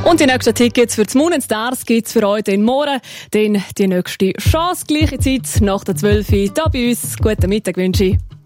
Und die nächsten Tickets für die Moon & Stars gibt es für euch den Morgen. Dann die nächste Chance, gleiche Zeit, nach der 12 Uhr, hier bei uns. Guten Mittag wünsche ich.